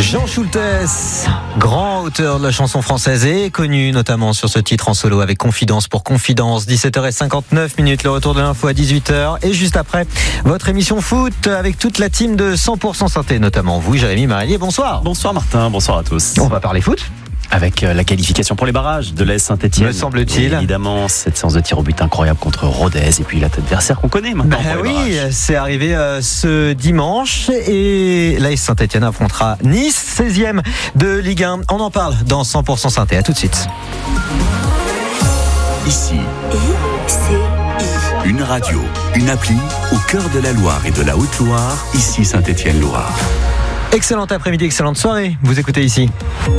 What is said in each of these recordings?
Jean Schultes, grand auteur de la chanson française et connu notamment sur ce titre en solo avec Confidence pour Confidence. 17h59, le retour de l'info à 18h et juste après votre émission foot avec toute la team de 100% Synthé, notamment vous, Jérémy Marillier. Bonsoir. Bonsoir Martin, bonsoir à tous. On va parler foot avec la qualification pour les barrages de l'AS Saint-Etienne. Me semble-t-il. Évidemment, cette séance de tir au but incroyable contre Rodez et puis l'adversaire qu'on connaît maintenant. Oui, c'est arrivé ce dimanche et l'AS Saint-Etienne affrontera Nice, 16e de Ligue 1. On en parle dans 100% Synthé. À tout de suite. Ici, une radio, une appli au cœur de la Loire et de la Haute-Loire. Ici Saint-Etienne-Loire. Excellent après-midi, excellente soirée. Vous écoutez ici.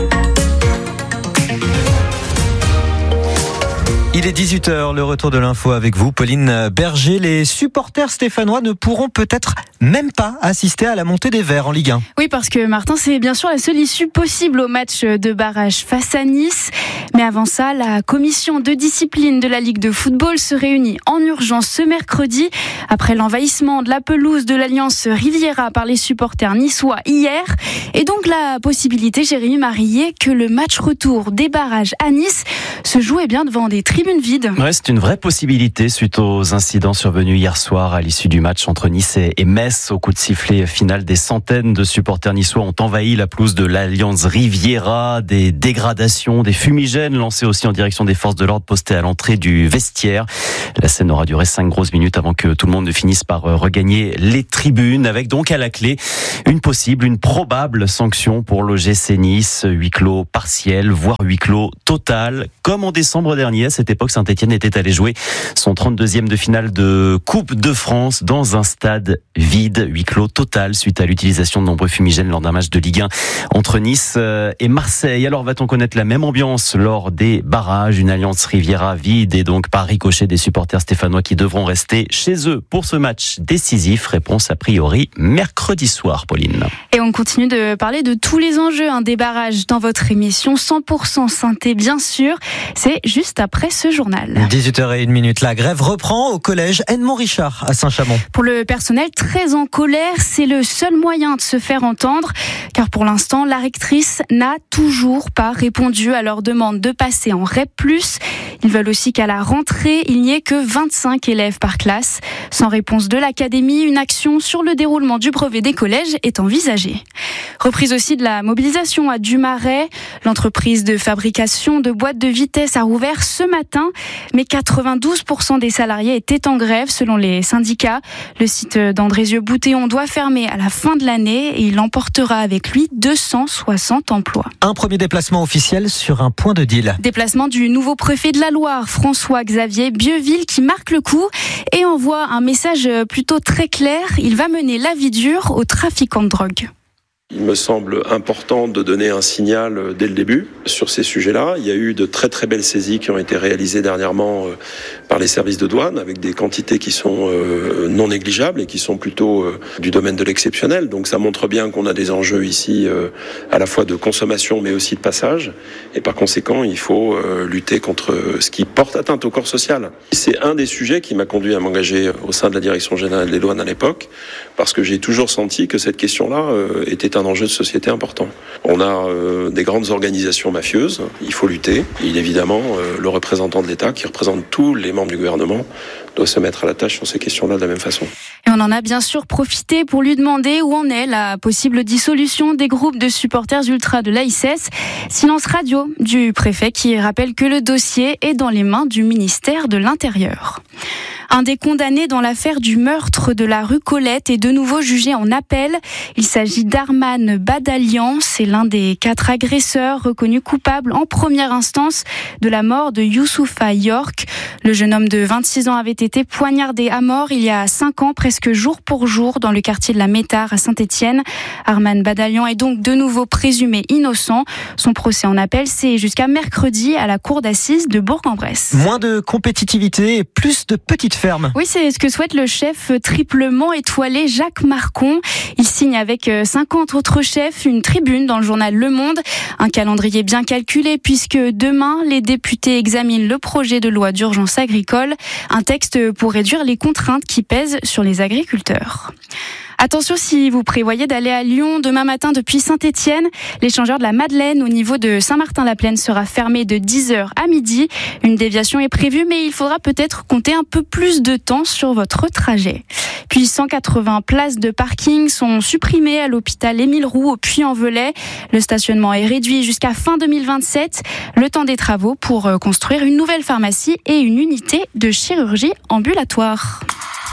Il est 18h, le retour de l'info avec vous, Pauline Berger. Les supporters stéphanois ne pourront peut-être même pas assister à la montée des Verts en Ligue 1. Oui, parce que Martin, c'est bien sûr la seule issue possible au match de barrage face à Nice. Mais avant ça, la commission de discipline de la Ligue de football se réunit en urgence ce mercredi après l'envahissement de la pelouse de l'Alliance Riviera par les supporters niçois hier. Et donc la possibilité, Jérémy Marillier, que le match retour des barrages à Nice se joue bien devant des tribunes vides. Ouais, c'est une vraie possibilité suite aux incidents survenus hier soir à l'issue du match entre Nice et Metz. Au coup de sifflet final, des centaines de supporters niçois ont envahi la pelouse de l'Alliance Riviera. Des dégradations, des fumigènes lancés aussi en direction des forces de l'ordre postées à l'entrée du vestiaire. La scène aura duré 5 grosses minutes avant que tout le monde ne finisse par regagner les tribunes, avec donc à la clé une probable sanction pour l'OGC Nice, huis clos partiel, voire huis clos total. Comme en décembre dernier, à cette époque, Saint-Etienne était allé jouer son 32e de finale de Coupe de France dans un stade vide, huis clos total, suite à l'utilisation de nombreux fumigènes lors d'un match de Ligue 1 entre Nice et Marseille. Alors va-t-on connaître la même ambiance lors des barrages, une Alliance Riviera vide et donc par ricochet des supporters stéphanois qui devront rester chez eux pour ce match décisif? Réponse a priori mercredi soir, Pauline. Et on continue de parler de tous les enjeux des barrages dans votre émission 100% Synthé, bien sûr. C'est juste après ce journal. 18h01, la grève reprend au collège Edmond Richard à Saint-Chamond. Pour le personnel très en colère, c'est le seul moyen de se faire entendre, car pour l'instant, la rectrice n'a toujours pas répondu à leur demande de passer en REP+. Ils veulent aussi qu'à la rentrée, il n'y ait que 25 élèves par classe. Sans réponse de l'académie, une action sur le déroulement du brevet des collèges est envisagée. Reprise aussi de la mobilisation à Dumarais. L'entreprise de fabrication de boîtes de vitesse a rouvert ce matin, mais 92% des salariés étaient en grève selon les syndicats. Le site d'Andrézieux-Boutéon doit fermer à la fin de l'année et il emportera avec lui 260 emplois. Un premier déplacement officiel sur un point de deal. Déplacement du nouveau préfet de la Loire, François-Xavier Bieville, qui marque le coup et envoie un message plutôt très clair. Il va mener la vie dure aux trafiquants de drogue. Il me semble important de donner un signal dès le début sur ces sujets-là. Il y a eu de très très belles saisies qui ont été réalisées dernièrement par les services de douane avec des quantités qui sont non négligeables et qui sont plutôt du domaine de l'exceptionnel. Donc ça montre bien qu'on a des enjeux ici à la fois de consommation mais aussi de passage. Et par conséquent, il faut lutter contre ce qui porte atteinte au corps social. C'est un des sujets qui m'a conduit à m'engager au sein de la Direction générale des douanes à l'époque, parce que j'ai toujours senti que cette question-là était un enjeu de société important. On a des grandes organisations mafieuses, il faut lutter. Et évidemment, le représentant de l'État, qui représente tous les membres du gouvernement, doit se mettre à la tâche sur ces questions-là de la même façon. Et on en a bien sûr profité pour lui demander où en est la possible dissolution des groupes de supporters ultra de l'AICES. Silence radio du préfet qui rappelle que le dossier est dans les mains du ministère de l'Intérieur. Un des condamnés dans l'affaire du meurtre de la rue Colette est de nouveau jugé en appel. Il s'agit d'Arman Badalian. C'est l'un des 4 agresseurs reconnus coupables en première instance de la mort de Youssoufa York. Le jeune homme de 26 ans avait été poignardé à mort il y a 5 ans, presque jour pour jour, dans le quartier de la Métard à Saint-Etienne. Arman Badalian est donc de nouveau présumé innocent. Son procès en appel, c'est jusqu'à mercredi à la cour d'assises de Bourg-en-Bresse. Moins de compétitivité et plus de petites fermes. Oui, c'est ce que souhaite le chef triplement étoilé Jacques Marcon. Il signe avec 50 autres chefs une tribune dans le journal Le Monde. Un calendrier bien calculé puisque demain, les députés examinent le projet de loi d'urgence agricole. Un texte pour réduire les contraintes qui pèsent sur les agriculteurs. Attention si vous prévoyez d'aller à Lyon demain matin depuis Saint-Étienne. L'échangeur de la Madeleine au niveau de Saint-Martin-la-Plaine sera fermé de 10h à midi. Une déviation est prévue, mais il faudra peut-être compter un peu plus de temps sur votre trajet. Puis 180 places de parking sont supprimées à l'hôpital Émile Roux au Puy-en-Velay. Le stationnement est réduit jusqu'à fin 2027. Le temps des travaux pour construire une nouvelle pharmacie et une unité de chirurgie ambulatoire.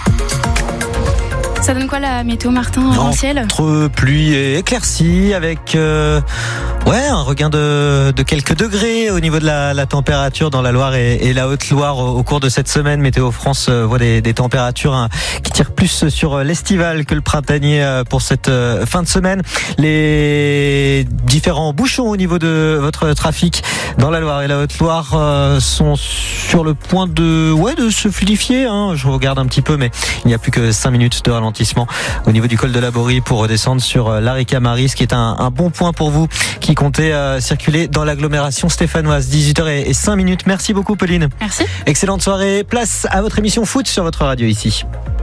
Ça donne quoi la météo, Martin, en ciel ? Entre pluie et éclaircie avec un regain de quelques degrés au niveau de la température dans la Loire et la Haute-Loire au cours de cette semaine. Météo France voit des températures qui tirent plus sur l'estival que le printanier pour cette fin de semaine. Les différents bouchons au niveau de votre trafic dans la Loire et la Haute-Loire sont sur le point de se fluidifier. Je regarde un petit peu, mais il n'y a plus que 5 minutes de ralentissement au niveau du col de la Borie pour redescendre sur l'Arica-Marie, ce qui est un bon point pour vous qui comptez circuler dans l'agglomération stéphanoise. 18h05. Merci beaucoup, Pauline. Merci. Excellente soirée. Place à votre émission foot sur votre radio ici.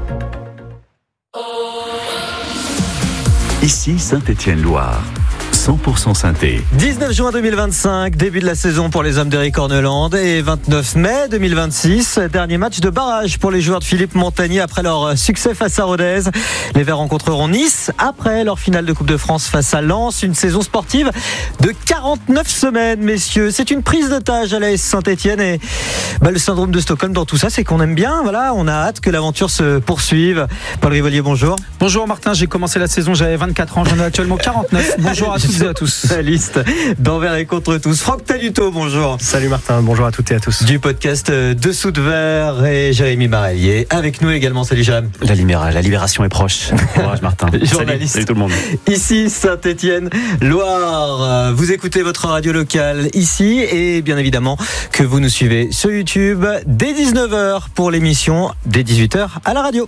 Ici Saint-Étienne-Loire. 100% synthé. 19 juin 2025, début de la saison pour les hommes d'Éric Corneland et 29 mai 2026, dernier match de barrage pour les joueurs de Philippe Montagnier après leur succès face à Rodez. Les Verts rencontreront Nice après leur finale de Coupe de France face à Lens. Une saison sportive de 49 semaines, messieurs. C'est une prise d'otage à l'AS Saint-Étienne et le syndrome de Stockholm dans tout ça, c'est qu'on aime bien. On a hâte que l'aventure se poursuive. Paul Rivolier, bonjour. Bonjour Martin, j'ai commencé la saison, j'avais 24 ans, j'en ai actuellement 49. Bonjour à tous et à tous. La liste d'envers et contre tous. Franck Taluto, bonjour. Salut Martin, bonjour à toutes et à tous. Du podcast Dessous de Verre et Jérémy Marellier avec nous également. Salut Jérémy. La libération est proche. Courage Martin. Journaliste. Salut tout le monde. Ici Saint-Étienne, Loire. Vous écoutez votre radio locale ici et bien évidemment que vous nous suivez sur YouTube dès 19h pour l'émission, dès 18h à la radio.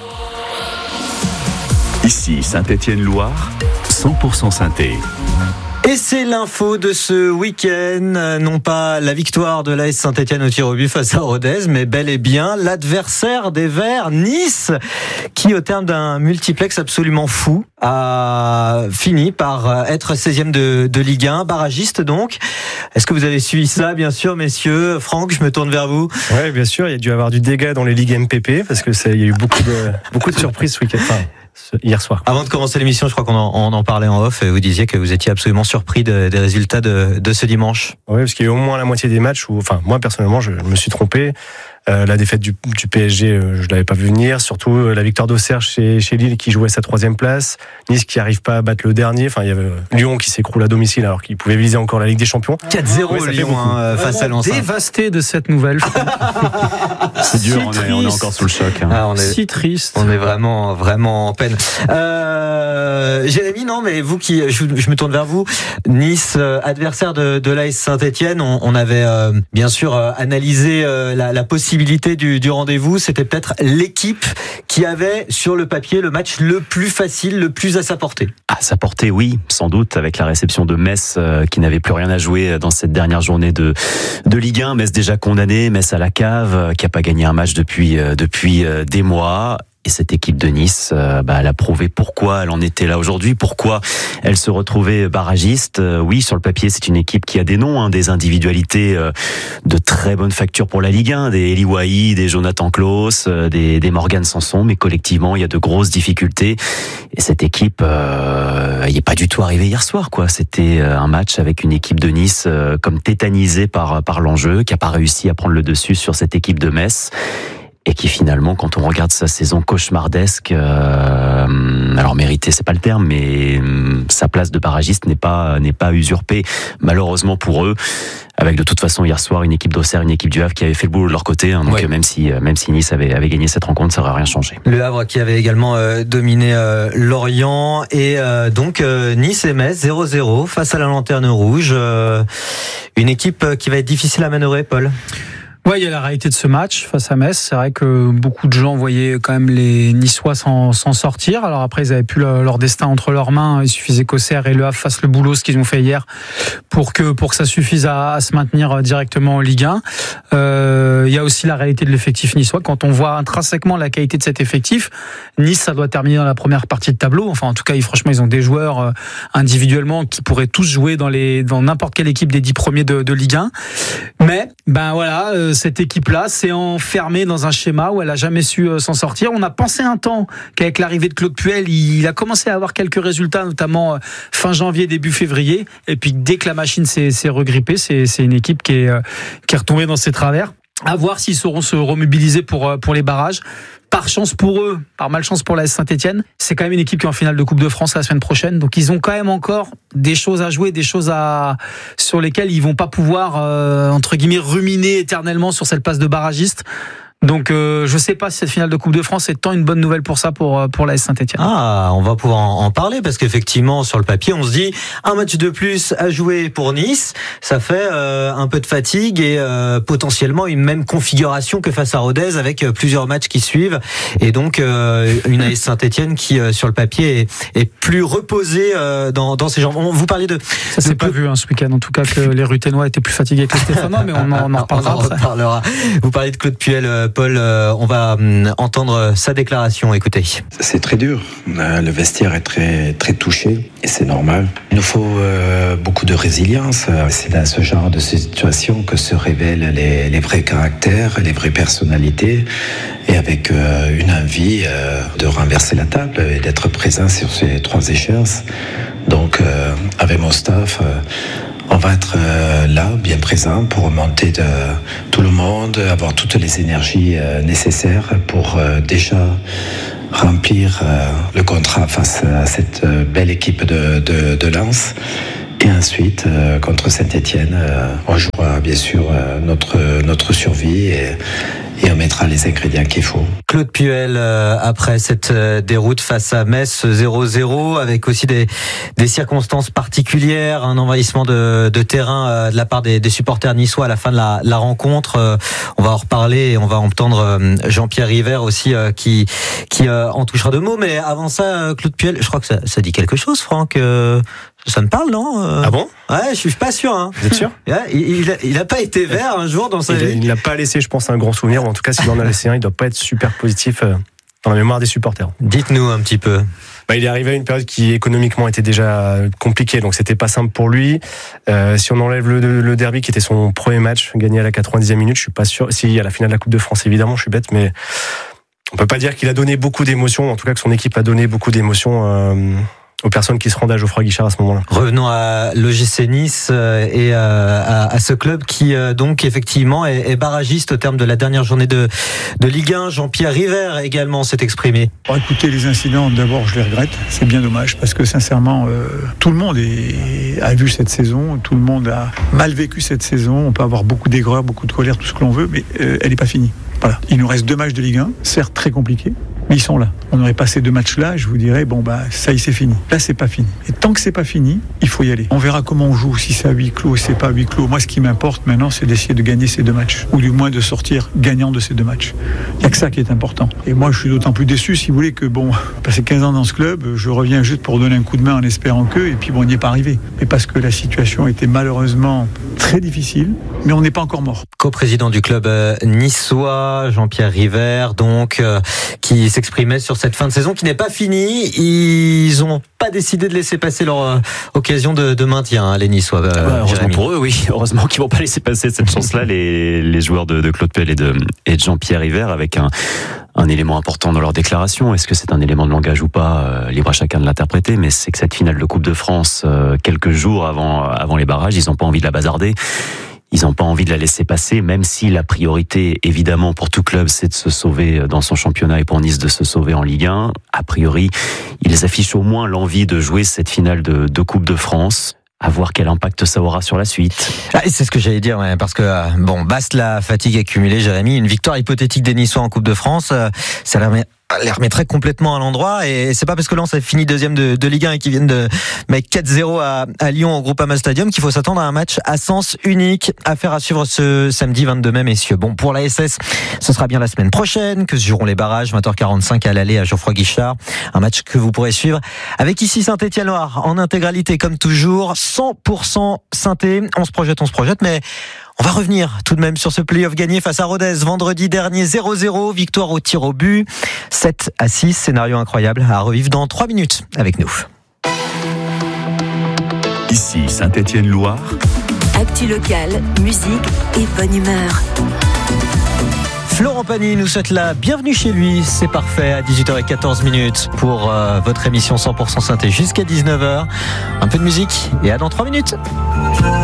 Ici Saint-Étienne-Loire, 100% synthé. Et c'est l'info de ce week-end, non pas la victoire de l'AS Saint-Étienne au tir au but face à Rodez, mais bel et bien l'adversaire des Verts, Nice, qui au terme d'un multiplex absolument fou, a fini par être 16e de Ligue 1, barragiste donc. Est-ce que vous avez suivi ça, bien sûr, messieurs? Franck, je me tourne vers vous. Oui, bien sûr, il y a dû avoir du dégât dans les ligues MPP, parce que il y a eu beaucoup de surprises ce week-end. Hier soir. Avant de commencer l'émission, je crois qu'on en parlait en off et vous disiez que vous étiez absolument surpris des résultats de ce dimanche. Oui, parce qu'il y a eu au moins la moitié des matchs où, moi personnellement, je me suis trompé. La défaite du PSG, je l'avais pas vu venir. Surtout la victoire d'Auxerre chez Lille qui jouait sa 3e place. Nice qui arrive pas à battre le dernier. Il y avait Lyon qui s'écroule à domicile alors qu'il pouvait viser encore la Ligue des Champions. 4-0 Lyon face à Lens. Dévasté de cette nouvelle. C'est dur, on est encore sous le choc. Si triste. On est vraiment en peine. Jérémy, non, mais vous je me tourne vers vous. Nice, adversaire de l'AS Saint-Étienne, on avait bien sûr analysé la possibilité du rendez-vous. C'était peut-être l'équipe qui avait sur le papier le match le plus facile, le plus à sa portée. À sa portée, oui, sans doute, avec la réception de Metz qui n'avait plus rien à jouer dans cette dernière journée de Ligue 1. Metz déjà condamné, Metz à la cave, qui n'a pas gagné un match depuis des mois. Et cette équipe de Nice, elle a prouvé pourquoi elle en était là aujourd'hui, pourquoi elle se retrouvait barragiste. Oui, sur le papier, c'est une équipe qui a des noms, des individualités de très bonne facture pour la Ligue 1, des Eli Wahi, des Jonathan Klaus, des Morgan Sanson, mais collectivement, il y a de grosses difficultés. Et cette équipe, il n'est pas du tout arrivée hier soir, quoi. C'était un match avec une équipe de Nice comme tétanisée par l'enjeu, qui n'a pas réussi à prendre le dessus sur cette équipe de Metz. Et qui finalement, quand on regarde sa saison cauchemardesque, alors mérité, c'est pas le terme, mais sa place de barragiste n'est pas usurpée, malheureusement pour eux. Avec de toute façon hier soir une équipe d'Auxerre, une équipe du Havre qui avait fait le boulot de leur côté. Donc même si Nice avait gagné cette rencontre, ça n'aurait rien changé. Le Havre qui avait également dominé Lorient et donc Nice et Metz 0-0 face à la Lanterne Rouge. Une équipe qui va être difficile à manœuvrer, Paul. Ouais, il y a la réalité de ce match face à Metz. C'est vrai que beaucoup de gens voyaient quand même les Niçois s'en sortir. Alors après, ils avaient plus leur destin entre leurs mains. Il suffisait qu'Auxerre et Le Havre fassent le boulot, ce qu'ils ont fait hier, pour que ça suffise à se maintenir directement en Ligue 1. Il y a aussi la réalité de l'effectif niçois. Quand on voit intrinsèquement la qualité de cet effectif, Nice, ça doit terminer dans la première partie de tableau. Enfin, en tout cas, franchement, ils ont des joueurs individuellement qui pourraient tous jouer dans n'importe quelle équipe des 10 premiers de Ligue 1. Mais, voilà, cette équipe-là s'est enfermée dans un schéma où elle a jamais su s'en sortir. On a pensé un temps qu'avec l'arrivée de Claude Puel, il a commencé à avoir quelques résultats, notamment fin janvier, début février. Et puis dès que la machine s'est regrippée, c'est une équipe qui est retombée dans ses travers. À voir s'ils sauront se remobiliser pour les barrages. Par chance pour eux, par malchance pour l'AS Saint-Etienne, c'est quand même une équipe qui est en finale de Coupe de France la semaine prochaine. Donc ils ont quand même encore des choses à jouer, des choses sur lesquelles ils vont pas pouvoir entre guillemets ruminer éternellement sur cette place de barragiste. Donc je sais pas si cette finale de Coupe de France est tant une bonne nouvelle pour ça pour l'AS Saint-Etienne. Ah, on va pouvoir en parler parce qu'effectivement sur le papier on se dit un match de plus à jouer pour Nice, ça fait un peu de fatigue et potentiellement une même configuration que face à Rodez avec plusieurs matchs qui suivent et donc une AS Saint-Etienne qui sur le papier est plus reposée dans ses jambes. Vous parlez de ça s'est pas vu ce week-end en tout cas que les Ruténois étaient plus fatigués que les Stéphanois, mais on en reparlera. Vous parlez de Claude Puel. Paul, on va entendre sa déclaration. Écoutez. C'est très dur. Le vestiaire est très, très touché et c'est normal. Il nous faut beaucoup de résilience. C'est dans ce genre de situation que se révèlent les vrais caractères, les vraies personnalités et avec une envie de renverser la table et d'être présent sur ces 3 échéances. Donc, avec mon staff, on va être là, bien présent, pour remonter de tout le monde, avoir toutes les énergies nécessaires pour déjà remplir le contrat face à cette belle équipe de Lens. Et ensuite, contre Saint-Etienne, on jouera bien sûr notre survie et on mettra les ingrédients qu'il faut. Claude Puel, après cette déroute face à Metz 0-0, avec aussi des circonstances particulières, un envahissement de terrain de la part des supporters niçois à la fin de la rencontre. On va en reparler et on va entendre Jean-Pierre River aussi qui en touchera 2 mots. Mais avant ça, Claude Puel, je crois que ça dit quelque chose, Franck. Ça me parle, non Ah bon? Ouais, je suis pas sûr. Hein. Vous êtes sûr? Il a pas été vert un jour dans sa vie. Il n'a pas laissé, je pense, un grand souvenir. En tout cas, s'il en a laissé un, il doit pas être super positif dans la mémoire des supporters. Dites-nous un petit peu. Il est arrivé à une période qui économiquement était déjà compliquée, donc c'était pas simple pour lui. Si on enlève le derby qui était son premier match gagné à la 90e minute, je suis pas sûr. Si à la finale de la Coupe de France, évidemment, je suis bête, mais on peut pas dire qu'il a donné beaucoup d'émotions. En tout cas, que son équipe a donné beaucoup d'émotions. Aux personnes qui se rendent à Geoffroy Guichard à ce moment-là. Revenons à l'OGC Nice et à ce club qui donc effectivement est barragiste au terme de la dernière journée de Ligue 1. Jean-Pierre River également s'est exprimé. Écoutez, les incidents, d'abord je les regrette, c'est bien dommage parce que sincèrement tout le monde a vu cette saison, tout le monde a mal vécu cette saison, on peut avoir beaucoup d'aigreur, beaucoup de colère, tout ce que l'on veut, mais elle n'est pas finie. Voilà. Il nous reste 2 matchs de Ligue 1, certes très compliqués, mais ils sont là. On aurait passé 2 matchs-là, je vous dirais, ça y est, c'est fini. Là, c'est pas fini. Et tant que c'est pas fini, il faut y aller. On verra comment on joue, si c'est à huis clos, si c'est pas à huis clos. Moi, ce qui m'importe maintenant, c'est d'essayer de gagner ces 2 matchs. Ou du moins de sortir gagnant de ces 2 matchs. Il n'y a que ça qui est important. Et moi, je suis d'autant plus déçu, si vous voulez, que passer 15 ans dans ce club, je reviens juste pour donner un coup de main en espérant et puis on n'y est pas arrivé. Mais parce que la situation était malheureusement très difficile, mais on n'est pas encore mort. Co-président du club niçois, Jean-Pierre River, donc, qui s'exprimait sur cette fin de saison qui n'est pas finie. Ils n'ont pas décidé de laisser passer leur occasion de maintien, les Niçois. Heureusement pour eux, oui. Heureusement qu'ils vont pas laisser passer cette chance-là, les joueurs de Claude Puel et de Jean-Pierre River, avec un élément important dans leur déclaration. Est-ce que c'est un élément de langage ou pas? Libre à chacun de l'interpréter, mais c'est que cette finale de Coupe de France, quelques jours avant les barrages, ils n'ont pas envie de la bazarder. Ils n'ont pas envie de la laisser passer, même si la priorité, évidemment, pour tout club, c'est de se sauver dans son championnat et pour Nice de se sauver en Ligue 1. A priori, ils affichent au moins l'envie de jouer cette finale de Coupe de France. À voir quel impact ça aura sur la suite. C'est ce que j'allais dire, parce que baste la fatigue accumulée, Jérémy, une victoire hypothétique des Niçois en Coupe de France, ça leur met les remettrait complètement à l'endroit, et c'est pas parce que Lens a fini deuxième de Ligue 1 et qu'ils viennent de mettre 4-0 à Lyon au Groupama Stadium qu'il faut s'attendre à un match à sens unique. Affaire à suivre ce samedi 22 mai, messieurs. Bon, pour la SS, ce sera bien la semaine prochaine que se joueront les barrages, 20h45 à l'aller à Geoffroy Guichard. Un match que vous pourrez suivre avec ici Saint-Étienne-Loire en intégralité comme toujours, 100% Saint-Étienne. On se projette, mais on va revenir tout de même sur ce play-off gagné face à Rodez vendredi dernier, 0-0, victoire au tir au but, 7-6, scénario incroyable à revivre dans 3 minutes avec nous. Ici Saint-Étienne-Loire. Actu locale, musique et bonne humeur. Florent Pagny nous souhaite la bienvenue chez lui, c'est parfait, à 18h14 pour votre émission 100% Synthé jusqu'à 19h. Un peu de musique et à dans 3 minutes.